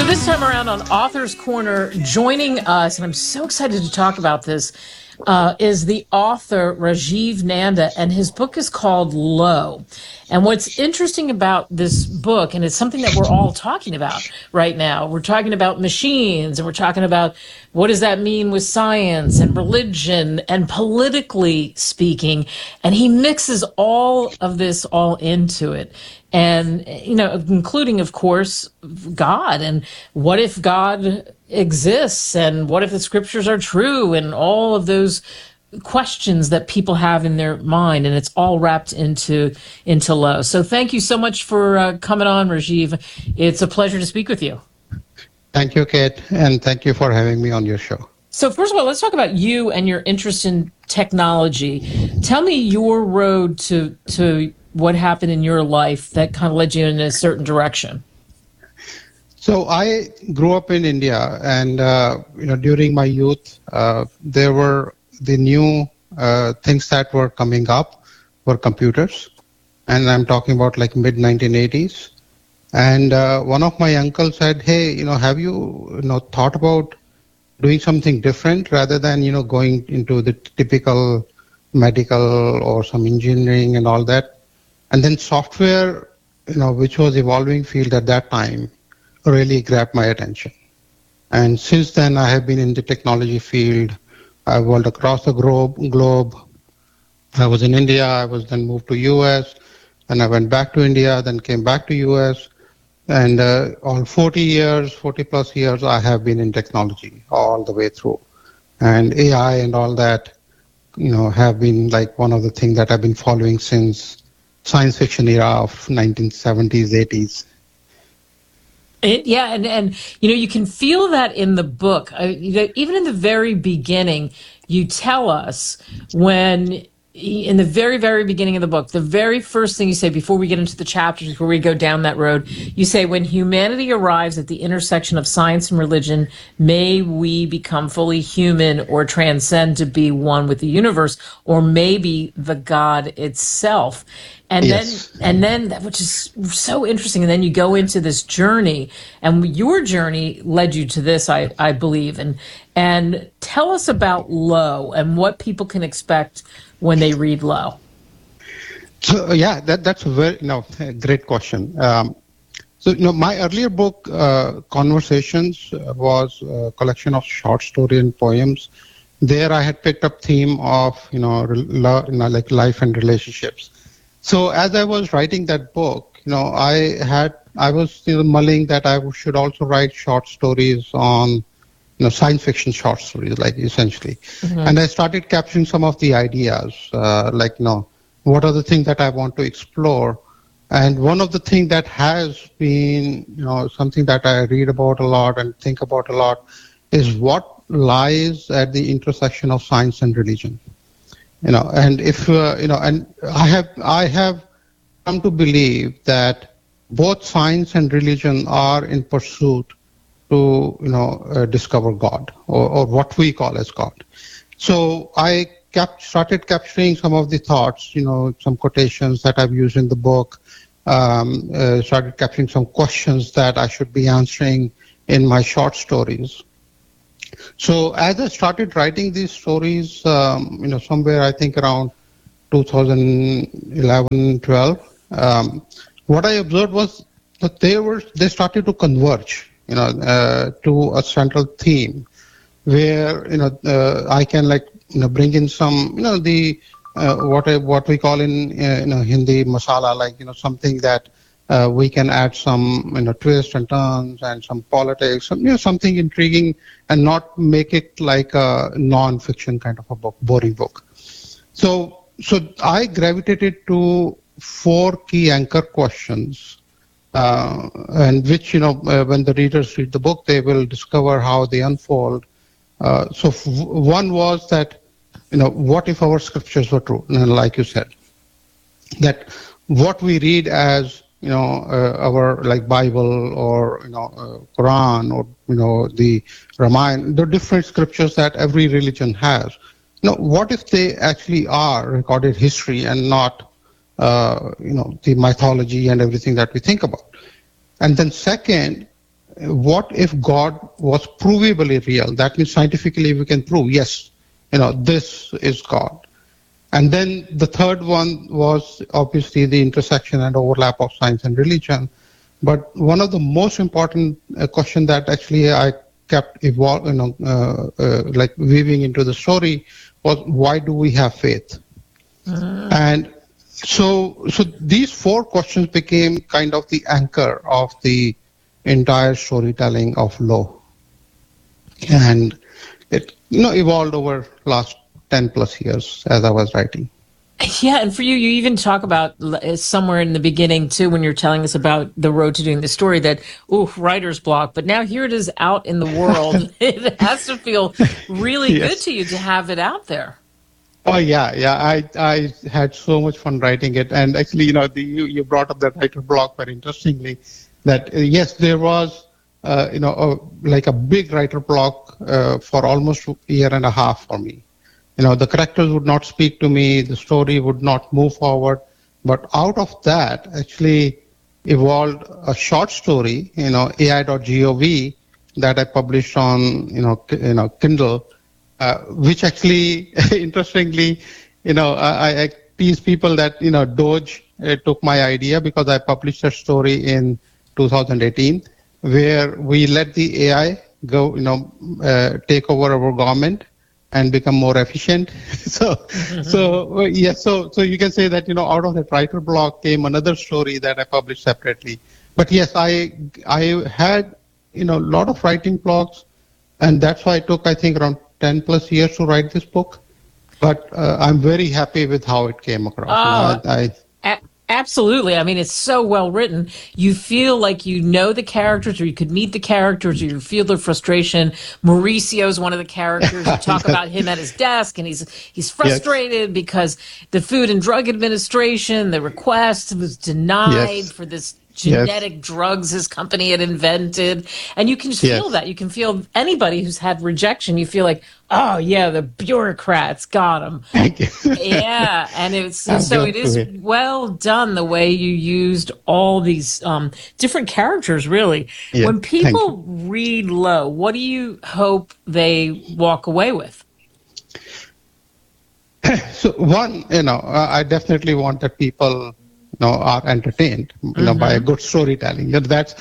This time around on Author's Corner, joining us, and I'm so excited to talk about this, is the author Rajiv Nanda, and his book is called Low. And what's interesting about this book, and it's something that we're all talking about right now, we're talking about machines, and we're talking about what does that mean with science and religion and politically speaking, and he mixes all of this all into it. And, you know, including, of course, God, and what if God exists, and what if the scriptures are true, and all of those questions that people have in their mind, and it's all wrapped into Low. So thank you so much for coming on, Rajiv. It's a pleasure to speak with you. Thank you, Kate, and thank you for having me on your show. So first of all, let's talk about you and your interest in technology. Tell me your road to what happened in your life that kind of led you in a certain direction. So I grew up in India, and during my youth, there were the new things that were coming up were computers, and I'm talking about like mid 1980s. And one of my uncles said, "Hey, have you thought about doing something different rather than going into the typical medical or some engineering and all that?" And then software, which was evolving field at that time, really grabbed my attention. And since then, I have been in the technology field. I worked across the globe. I was in India. I was then moved to US. Then I went back to India, then came back to US. And all 40 plus years, I have been in technology all the way through. And AI and all that, have been like one of the things that I've been following since science fiction era of 1970s, 80s. Yeah, and you can feel that in the book. Even in the very beginning, you tell us when, in the very, very beginning of the book, the very first thing you say before we get into the chapters, before we go down that road, you say, when humanity arrives at the intersection of science and religion, may we become fully human or transcend to be one with the universe, or maybe the God itself. And yes. then, which is so interesting, and then you go into this journey, and your journey led you to this, I believe. And tell us about Low and what people can expect when they read Low. So yeah, that's a very a great question. My earlier book, Conversations, was a collection of short story and poems. There, I had picked up theme of like life and relationships. So as I was writing that book, I was still mulling that I should also write short stories on, science fiction short stories, like essentially. Mm-hmm. And I started capturing some of the ideas, what are the things that I want to explore. And one of the things that has been, something that I read about a lot and think about a lot is what lies at the intersection of science and religion. And if and I have come to believe that both science and religion are in pursuit to discover God, or what we call as God. So I started capturing some of the thoughts, some quotations that I've used in the book. Started capturing some questions that I should be answering in my short stories. So as I started writing these stories, somewhere I think around 2011, 12, what I observed was that they started to converge, to a central theme, where I can bring in some the what we call in Hindi masala, like something that we can add some twists and turns and some politics, something intriguing, and not make it like a non-fiction kind of a book, boring book. So I gravitated to 4 key anchor questions, and which when the readers read the book, they will discover how they unfold. So one was that what if our scriptures were true? Like you said, that what we read as our like Bible or Quran or the Ramayana, the different scriptures that every religion has. What if they actually are recorded history and not the mythology and everything that we think about? And then second, what if God was provably real? That means scientifically we can prove, yes, this is God. And then the third one was obviously the intersection and overlap of science and religion. But one of the most important question that actually I kept like weaving into the story was, why do we have faith? And so these four questions became kind of the anchor of the entire storytelling of Low. And it evolved over last 10 plus years as I was writing. Yeah, and for you even talk about somewhere in the beginning, too, when you're telling us about the road to doing the story, that, writer's block. But now here it is out in the world. It has to feel really good to you to have it out there. Oh, yeah. I had so much fun writing it. And actually, you brought up that writer block very interestingly, that, yes, there was, like a big writer block for almost a year and a half for me. The characters would not speak to me, the story would not move forward. But out of that actually evolved a short story, AI.gov, that I published on, Kindle, which actually, interestingly, I tease people that, Doge took my idea because I published a story in 2018 where we let the AI go, take over our government and become more efficient. So you can say that, out of that writer block came another story that I published separately. But yes, I had, a lot of writing blocks, and that's why it took, I think, around 10 plus years to write this book. But I'm very happy with how it came across. Absolutely. I mean, it's so well written. You feel like you know the characters, or you could meet the characters, or you feel their frustration. Mauricio is one of the characters. You talk about him at his desk, and he's frustrated because the Food and Drug Administration, the request was denied for this genetic drugs his company had invented. And you can just feel that. You can feel anybody who's had rejection. You feel like, oh, yeah, the bureaucrats got him. Thank you. Yeah, and it is well done the way you used all these different characters, really. Yeah, when people read Low, what do you hope they walk away with? So one, I definitely want that people are entertained, by a good storytelling. That's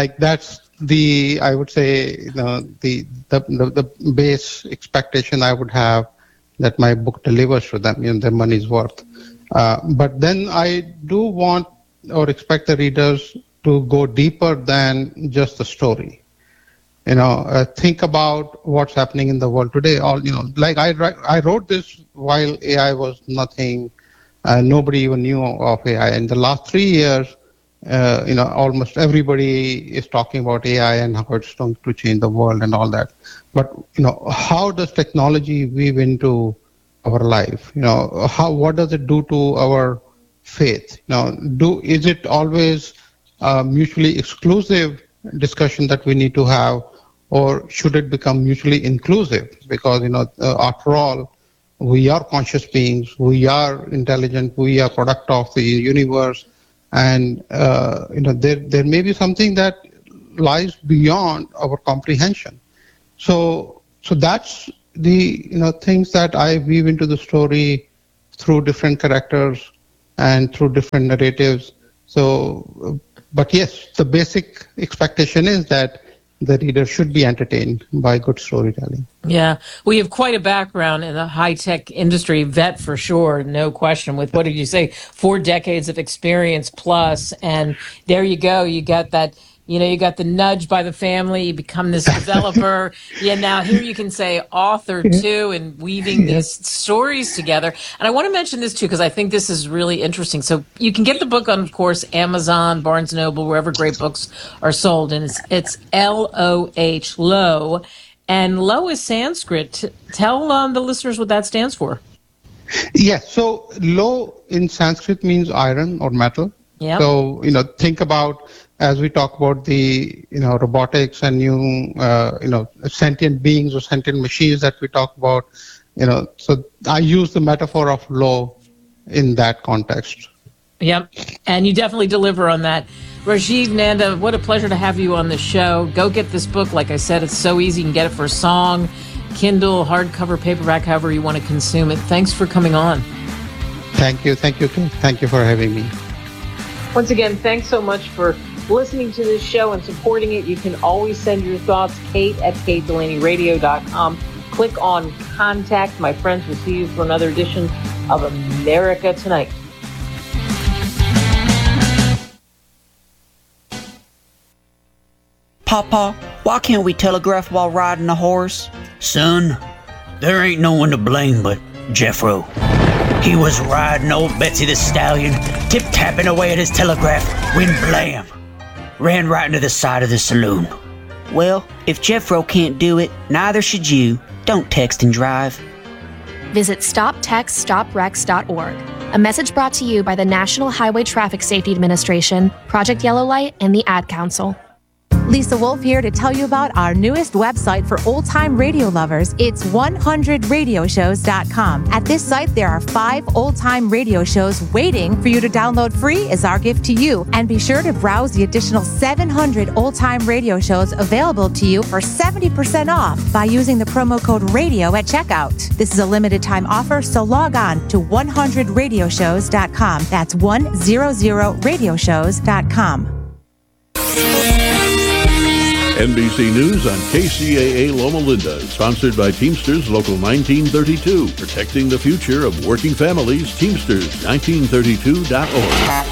the, I would say, the base expectation I would have that my book delivers to them, their money's worth. But then I do want or expect the readers to go deeper than just the story. Think about what's happening in the world today. Like I wrote this while AI was nothing. Nobody even knew of AI. In the last 3 years, almost everybody is talking about AI and how it's going to change the world and all that. But, how does technology weave into our life? What does it do to our faith? Is it always a mutually exclusive discussion that we need to have, or should it become mutually inclusive? Because, after all, we are conscious beings, we are intelligent, we are product of the universe, and there may be something that lies beyond our comprehension. So that's the things that I weave into the story through different characters and through different narratives. So, but yes, the basic expectation is that the reader should be entertained by good storytelling. Yeah. Well, you have quite a background in the high-tech industry, vet for sure, no question, with, what did you say, 4 decades of experience plus, and there you go, you got that, you got the nudge by the family, you become this developer. Now here you can say author too, and weaving these stories together. And I want to mention this too, because I think this is really interesting. So you can get the book on, of course, Amazon, Barnes & Noble, wherever great books are sold. And it's L-O-H, Low. And Low is Sanskrit. Tell the listeners what that stands for. Yes. So Low in Sanskrit means iron or metal. Yeah. So, think about, as we talk about the, robotics and new, sentient beings or sentient machines that we talk about, so I use the metaphor of Low in that context. Yep. And you definitely deliver on that. Rajiv Nanda, what a pleasure to have you on the show. Go get this book. Like I said, it's so easy. You can get it for a song, Kindle, hardcover, paperback, however you want to consume it. Thanks for coming on. Thank you. Thank you, Kate. Thank you for having me. Once again, thanks so much for listening to this show and supporting it. You can always send your thoughts, kate@katedelaneyradio.com. Click on Contact. My friends will see you for another edition of America Tonight. Papa, why can't we telegraph while riding a horse? Son, there ain't no one to blame but Jeffro. He was riding old Betsy the Stallion, tip-tapping away at his telegraph, when blam! Ran right into the side of the saloon. Well, if Jeffro can't do it, neither should you. Don't text and drive. Visit StopTextStopWrecks.org. A message brought to you by the National Highway Traffic Safety Administration, Project Yellow Light, and the Ad Council. Lisa Wolf here to tell you about our newest website for old-time radio lovers. It's 100radioshows.com. At this site, there are 5 old-time radio shows waiting for you to download free as our gift to you. And be sure to browse the additional 700 old-time radio shows available to you for 70% off by using the promo code RADIO at checkout. This is a limited-time offer, so log on to 100radioshows.com. That's 100radioshows.com. NBC News on KCAA Loma Linda, sponsored by Teamsters Local 1932, protecting the future of working families. Teamsters1932.org.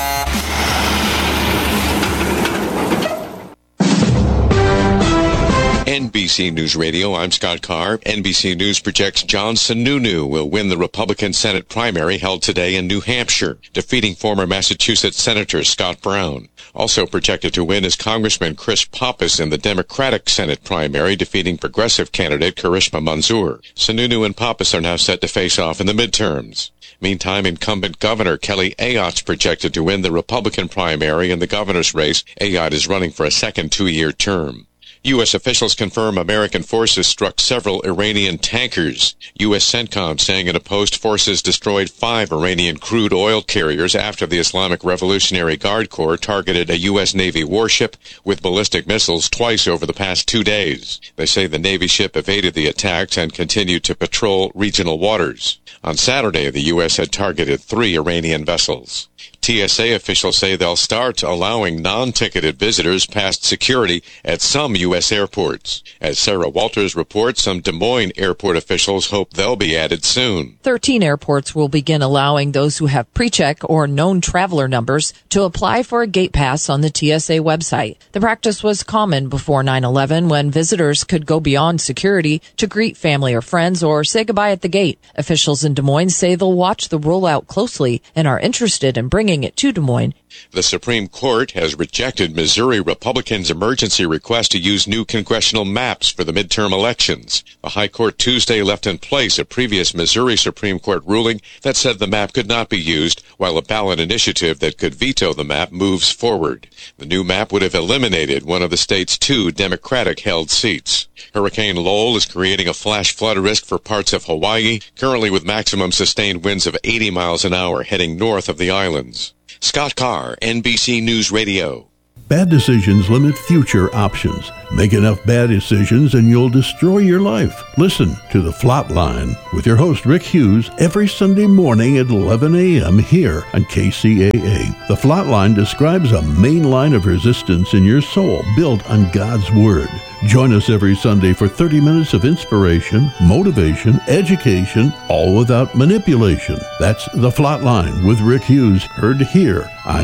NBC News Radio, I'm Scott Carr. NBC News projects John Sununu will win the Republican Senate primary held today in New Hampshire, defeating former Massachusetts Senator Scott Brown. Also projected to win is Congressman Chris Pappas in the Democratic Senate primary, defeating progressive candidate Karishma Manzoor. Sununu and Pappas are now set to face off in the midterms. Meantime, incumbent Governor Kelly Ayotte's projected to win the Republican primary in the governor's race. Ayotte is running for a second 2-year term. U.S. officials confirm American forces struck several Iranian tankers. U.S. CENTCOM saying in a post forces destroyed 5 Iranian crude oil carriers after the Islamic Revolutionary Guard Corps targeted a U.S. Navy warship with ballistic missiles twice over the past 2 days. They say the Navy ship evaded the attacks and continued to patrol regional waters. On Saturday, the U.S. had targeted 3 Iranian vessels. TSA officials say they'll start allowing non-ticketed visitors past security at some U.S. airports. As Sarah Walters reports, some Des Moines airport officials hope they'll be added soon. 13 airports will begin allowing those who have pre-check or known traveler numbers to apply for a gate pass on the TSA website. The practice was common before 9/11 when visitors could go beyond security to greet family or friends or say goodbye at the gate. Officials in Des Moines say they'll watch the rollout closely and are interested in bringing it to Des Moines. The Supreme Court has rejected Missouri Republicans' emergency request to use new congressional maps for the midterm elections. The High Court Tuesday left in place a previous Missouri Supreme Court ruling that said the map could not be used, while a ballot initiative that could veto the map moves forward. The new map would have eliminated one of the state's 2 Democratic-held seats. Hurricane Lowell is creating a flash flood risk for parts of Hawaii, currently with maximum sustained winds of 80 miles an hour heading north of the islands. Scott Carr, NBC News Radio. Bad decisions limit future options. Make enough bad decisions and you'll destroy your life. Listen to The Flatline with your host Rick Hughes every Sunday morning at 11 a.m. here on KCAA. The Flatline describes a main line of resistance in your soul built on God's Word. Join us every Sunday for 30 minutes of inspiration, motivation, education, all without manipulation. That's The Flatline with Rick Hughes, heard here on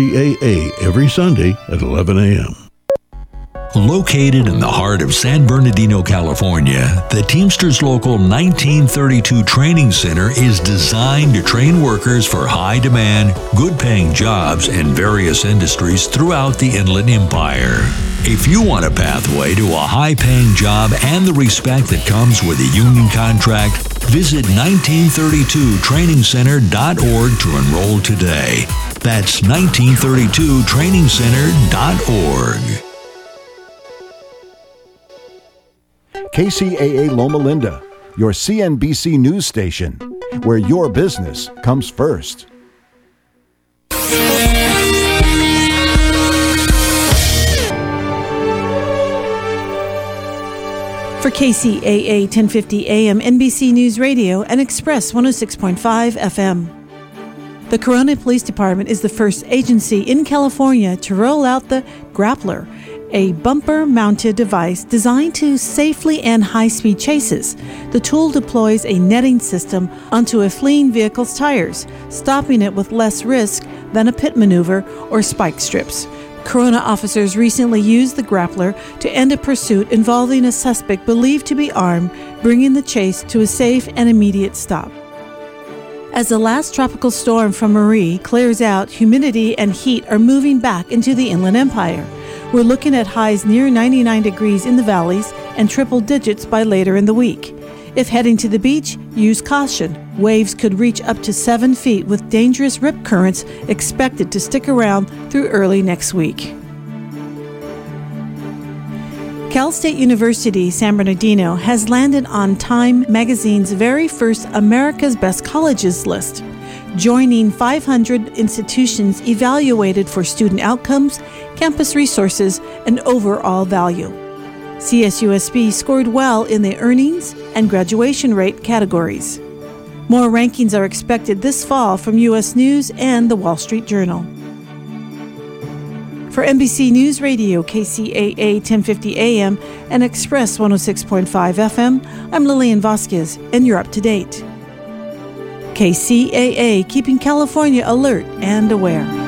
KCAA every Sunday at 11 a.m. Located in the heart of San Bernardino, California, the Teamsters Local 1932 Training Center is designed to train workers for high-demand, good-paying jobs in various industries throughout the Inland Empire. If you want a pathway to a high-paying job and the respect that comes with a union contract, visit 1932trainingcenter.org to enroll today. That's 1932trainingcenter.org. KCAA Loma Linda, your CNBC news station, where your business comes first. For KCAA 1050 AM, NBC News Radio, and Express 106.5 FM. The Corona Police Department is the first agency in California to roll out the Grappler, a bumper-mounted device designed to safely end high-speed chases. The tool deploys a netting system onto a fleeing vehicle's tires, stopping it with less risk than a pit maneuver or spike strips. Corona officers recently used the Grappler to end a pursuit involving a suspect believed to be armed, bringing the chase to a safe and immediate stop. As the last tropical storm from Marie clears out, humidity and heat are moving back into the Inland Empire. We're looking at highs near 99 degrees in the valleys and triple digits by later in the week. If heading to the beach, use caution. Waves could reach up to 7 feet with dangerous rip currents expected to stick around through early next week. Cal State University San Bernardino has landed on Time magazine's very first America's Best Colleges list, joining 500 institutions evaluated for student outcomes, campus resources, and overall value. CSUSB scored well in the earnings and graduation rate categories. More rankings are expected this fall from U.S. News and The Wall Street Journal. For NBC News Radio, KCAA 1050 AM, and Express 106.5 FM, I'm Lillian Vasquez, and you're up to date. KCAA, keeping California alert and aware.